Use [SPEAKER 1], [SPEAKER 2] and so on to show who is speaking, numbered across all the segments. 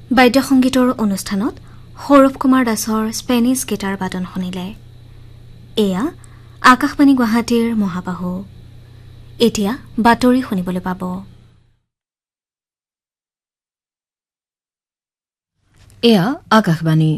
[SPEAKER 1] বাদ্যসংগীতৰ অনুষ্ঠানত সৌৰভ কুমাৰ দাসৰ Spanish guitar বাদন শুনিলে। এয়া আকাশবাণী গুৱাহাটীৰ মহাবাহু। এতিয়া বাতৰি শুনিবলৈ পাব।
[SPEAKER 2] এয়া আকাশবাণী।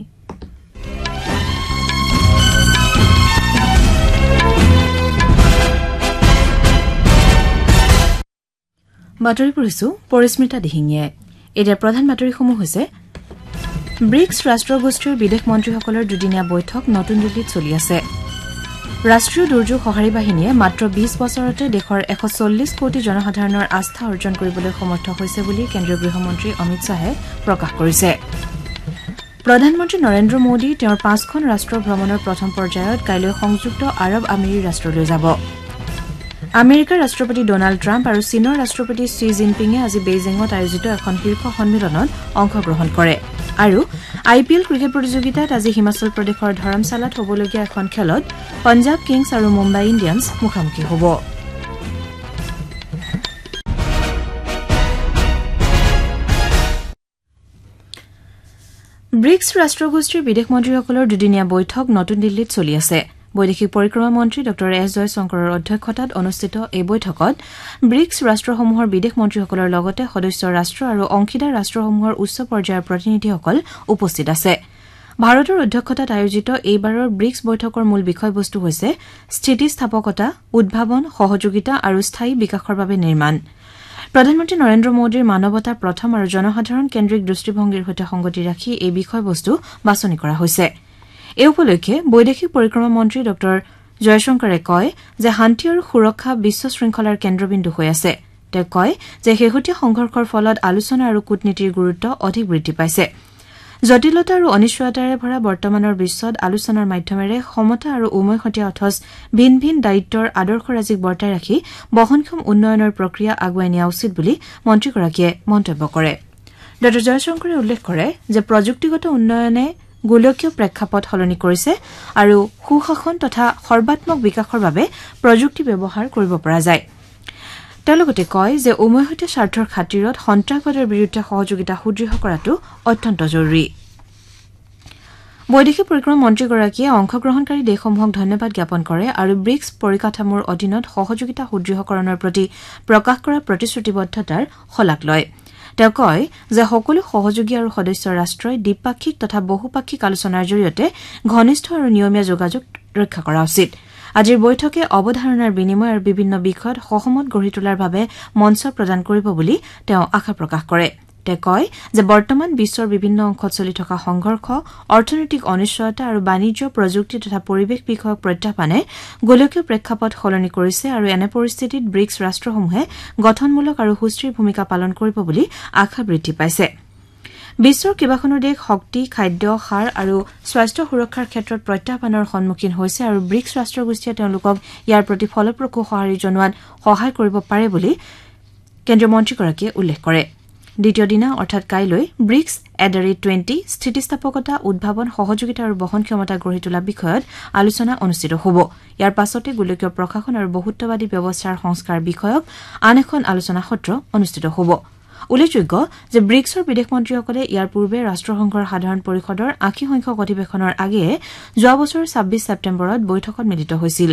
[SPEAKER 2] বাতৰি পঢ়িছো পৰিস্মিতা দিহিঙীয়ে। এতিয়া প্ৰধান বাতৰিসমূহ হৈছে ব্ৰিক্স ৰাষ্ট্ৰগোষ্ঠীৰ বিদেশ মন্ত্ৰীসকলৰ দুদিনীয়া বৈঠক নতুন দিল্লীত চলি আছে। ৰাষ্ট্ৰীয় দুৰ্যোগ সঁহাৰি বাহিনীয়ে মাত্ৰ ২০ বছৰতে দেশৰ ১৪০ কোটি জনসাধাৰণৰ আস্থা অৰ্জন কৰিবলৈ সমৰ্থ হৈছে বুলি কেন্দ্ৰীয় গৃহমন্ত্ৰী অমিত শ্বাহে প্ৰকাশ কৰিছে। প্ৰধানমন্ত্ৰী নৰেন্দ্ৰ মোদী তেওঁৰ ৫খন ৰাষ্ট্ৰ ভ্ৰমণৰ প্ৰথম পৰ্যায়ত কাইলৈ সংযুক্ত আৰৱ আমিৰি ৰাষ্ট্ৰলৈ যাব। আমেৰিকাৰ ৰাষ্ট্ৰপতি ডনাল্ড ট্ৰাম্প আৰু চীনৰ ৰাষ্ট্ৰপতি শ্বি জিনপিঙে আজি বেইজিঙত আয়োজিত এখন শীৰ্ষ সন্মিলনত অংশগ্ৰহণ কৰে। আৰু IPL ক্ৰিকেট প্ৰতিযোগিতাত আজি হিমাচল প্ৰদেশৰ ধৰমশালাত হ'বলগীয়া এখন খেলত পঞ্জাৱ কিংছ আৰু মুম্বাই ইণ্ডিয়ানছ মুখামুখি হ'ব। ব্ৰিক্স ৰাষ্ট্ৰগোষ্ঠীৰ বিদেশ মন্ত্ৰীসকলৰ দুদিনীয়া বৈঠক নতুন দিল্লীত চলি আছে। বৈদেশিক পৰিক্ৰমা মন্ত্ৰী ড এছ জয়শংকৰৰ অধ্যক্ষতাত অনুষ্ঠিত এই বৈঠকত ব্ৰিক্স ৰাষ্ট্ৰসমূহৰ বিদেশ মন্ত্ৰীসকলৰ লগতে সদস্য ৰাষ্ট্ৰ আৰু অংশীদাৰ ৰাষ্ট্ৰসমূহৰ উচ্চ পৰ্যায়ৰ প্ৰতিনিধিসকল উপস্থিত আছে। ভাৰতৰ অধ্যক্ষতাত আয়োজিত এইবাৰৰ ব্ৰিক্স বৈঠকৰ মূল বিষয়বস্তু হৈছে স্থিতিস্থাপকতা, উদ্ভাৱন, সহযোগিতা আৰু স্থায়ী বিকাশৰ বাবে নিৰ্মাণ। প্ৰধানমন্ত্ৰী নৰেন্দ্ৰ মোদীৰ মানৱতা প্ৰথম আৰু জনসাধাৰণ কেন্দ্ৰিক দৃষ্টিভংগীৰ সৈতে সংগতি ৰাখি এই বিষয়বস্তু বাছনি কৰা হৈছে। এই উপলক্ষে বৈদেশিক পৰিক্ৰমা মন্ত্ৰী ড জয়শংকৰে কয় যে শান্তি আৰু সুৰক্ষা বিশ্ব শৃংখলাৰ কেন্দ্ৰবিন্দু হৈ আছে। তেওঁ কয় যে শেহতীয়া সংঘৰ্ষৰ ফলত আলোচনা আৰু কূটনীতিৰ গুৰুত্ব অধিক বৃদ্ধি পাইছে। জটিলতা আৰু অনিশ্চয়তাৰে ভৰা বৰ্তমানৰ বিশ্বত আলোচনাৰ মাধ্যমেৰে সমতা আৰু উমৈহতীয়া অথচ ভিন ভিন দায়িত্বৰ আদৰ্শৰাজিক বৰ্তাই ৰাখি বহনক্ষম উন্নয়নৰ প্ৰক্ৰিয়া আগুৱাই নিয়া উচিত বুলি মন্ত্ৰীগৰাকীয়ে মন্তব্য কৰে। ড জয়শংকৰে উল্লেখ কৰে যে প্ৰযুক্তিগত উন্নয়নে গোলকীয় প্ৰেক্ষাপট সলনি কৰিছে আৰু সুশাসন তথা সৰ্বাত্মক বিকাশৰ বাবে প্ৰযুক্তি ব্যৱহাৰ কৰিব পৰা যায়। তেওঁ লগতে কয় যে উমৈহতীয়া স্বাৰ্থৰ খাতিৰত সন্ত্ৰাসবাদৰ বিৰুদ্ধে সহযোগিতা সুদৃঢ় কৰাটো অত্যন্ত জৰুৰী। বৈদেশিক পৰিক্ৰমা মন্ত্ৰীগৰাকীয়ে অংশগ্ৰহণকাৰী দেশসমূহক ধন্যবাদ জ্ঞাপন কৰে আৰু ব্ৰিক্স পৰিকাঠামোৰ অধীনত সহযোগিতা সুদৃঢ়কৰণৰ প্ৰতি প্ৰকাশ কৰা প্ৰতিশ্ৰুতিবদ্ধতাৰ শলাগ লয়। তেওঁ কয় যে সকলো সহযোগী আৰু সদস্য ৰাষ্ট্ৰই দ্বিপাক্ষিক তথা বহুপাক্ষিক আলোচনাৰ জৰিয়তে ঘনিষ্ঠ আৰু নিয়মীয়া যোগাযোগ ৰক্ষা কৰা উচিত। আজিৰ বৈঠকে অৱধাৰণাৰ বিনিময় আৰু বিভিন্ন বিষয়ত সহমত গঢ়ি তোলাৰ বাবে মঞ্চ প্ৰদান কৰিব বুলি তেওঁ আশা প্ৰকাশ কৰে। তেওঁ কয় যে বৰ্তমান বিশ্বৰ বিভিন্ন অংশত চলি থকা সংঘৰ্ষ, অৰ্থনৈতিক অনিশ্চয়তা আৰু বাণিজ্য, প্ৰযুক্তি তথা পৰিৱেশ বিষয়ক প্ৰত্যাহ্বানে গোলকীয় প্ৰেক্ষাপট সলনি কৰিছে আৰু এনে পৰিস্থিতিত ব্ৰিক্স ৰাষ্ট্ৰসমূহে গঠনমূলক আৰু সুস্থিৰ ভূমিকা পালন কৰিব বুলি আশা বৃদ্ধি পাইছে। বিশ্বৰ কেইবাখনো দেশ শক্তি, খাদ্য, সাৰ আৰু স্বাস্থ্য সুৰক্ষাৰ ক্ষেত্ৰত প্ৰত্যাহ্বানৰ সন্মুখীন হৈছে আৰু ব্ৰিক্স ৰাষ্ট্ৰগোষ্ঠীয়ে তেওঁলোকক ইয়াৰ প্ৰতি ফলপ্ৰসূ সঁহাৰি জনোৱাত সহায় কৰিব পাৰে বুলি কেন্দ্ৰীয় মন্ত্ৰীগৰাকীয়ে উল্লেখ কৰে। দ্বিতীয় দিনা অৰ্থাৎ কাইলৈ ব্ৰিক্স @20 স্থিতিস্থাপকতা, উদ্ভাৱন, সহযোগিতা আৰু বহন ক্ষমতা গঢ়ি তোলা বিষয়ত আলোচনা অনুষ্ঠিত হ'ব। ইয়াৰ পাছতে গোলকীয় প্ৰশাসন আৰু বহুত্ববাদী ব্যৱস্থাৰ সংস্কাৰ বিষয়ক আন এখন আলোচনা সত্ৰ অনুষ্ঠিত হ'ব। উল্লেখযোগ্য যে ব্ৰিক্সৰ বিদেশ মন্ত্ৰীসকলে ইয়াৰ পূৰ্বে ৰাষ্ট্ৰসংঘৰ সাধাৰণ পৰিষদৰ ৮০ সংখ্যক অধিৱেশনৰ আগেয়ে যোৱা বছৰৰ ২৬ ছেপ্টেম্বৰত বৈঠকত মিলিত হৈছিল।